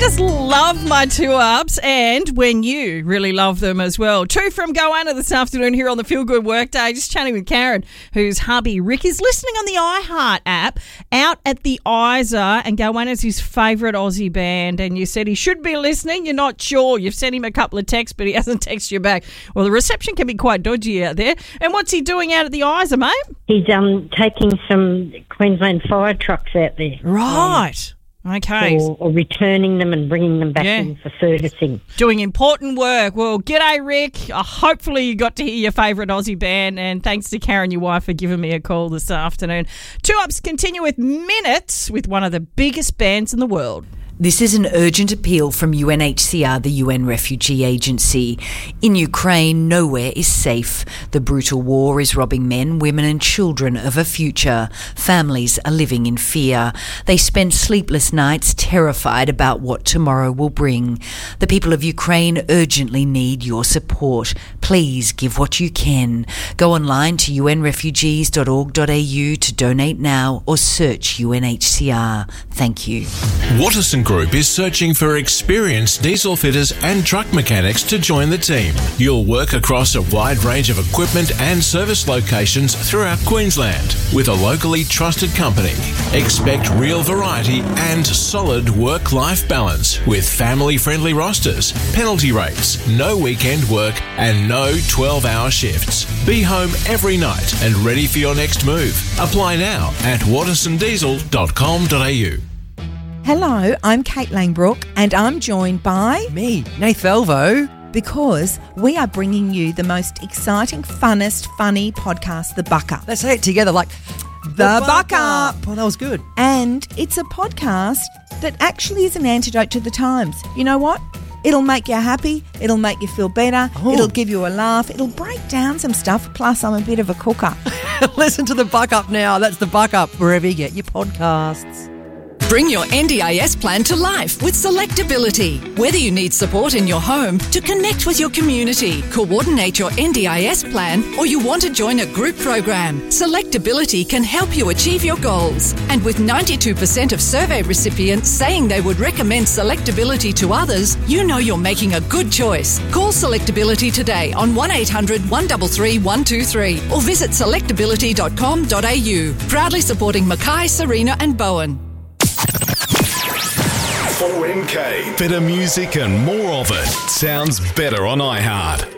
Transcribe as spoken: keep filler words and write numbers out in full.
just love my two-ups and when you really love them as well. Two from Goanna this afternoon here on the Feel Good Workday. Just chatting with Karen, whose hubby Rick is listening on the iHeart app out at the Isa, and Goanna's his favourite Aussie band, and you said he should be listening. You're not sure. You've sent him a couple of texts, but he hasn't texted you back. Well, the reception can be quite dodgy out there. And what's he doing out at the Isa, mate? He's um taking some Queensland fire trucks out there. Right. Um, Okay. Or, or returning them and bringing them back yeah. in for servicing. Doing important work. Well, g'day, Rick. Uh, hopefully you got to hear your favourite Aussie band, and thanks to Karen, your wife, for giving me a call this afternoon. Two Ups continue with Minutes with one of the biggest bands in the world. This is an urgent appeal from U N H C R, the U N Refugee Agency. In Ukraine, nowhere is safe. The brutal war is robbing men, women and children of a future. Families are living in fear. They spend sleepless nights terrified about what tomorrow will bring. The people of Ukraine urgently need your support. Please give what you can. Go online to u n refugees dot org dot a u to donate now or search U N H C R. Thank you. Waterson Group is searching for experienced diesel fitters and truck mechanics to join the team. You'll work across a wide range of equipment and service locations throughout Queensland with a locally trusted company. Expect real variety and solid work-life balance with family-friendly rosters, penalty rates, no weekend work and no twelve-hour shifts. Be home every night and ready for your next move. Apply now at waterson diesel dot com dot a u. Hello, I'm Kate Langbrook and I'm joined by... Me, Nath Elvo. Because we are bringing you the most exciting, funnest, funny podcast, The Buck Up. Let's say it together like... The, the Buck, Buck Up. Up. Oh, that was good. And it's a podcast that actually is an antidote to the times. You know what? It'll make you happy. It'll make you feel better. Oh. It'll give you a laugh. It'll break down some stuff. Plus, I'm a bit of a cooker. Listen to The Buck Up now. That's The Buck Up, wherever you get your podcasts. Bring your N D I S plan to life with Selectability. Whether you need support in your home, to connect with your community, coordinate your N D I S plan, or you want to join a group program, Selectability can help you achieve your goals. And with ninety-two percent of survey recipients saying they would recommend Selectability to others, you know you're making a good choice. Call Selectability today on one eight hundred, one three three, one two three or visit selectability dot com dot a u. Proudly supporting Mackay, Serena and Bowen. four N K. Better music and more of it. Sounds better on iHeart.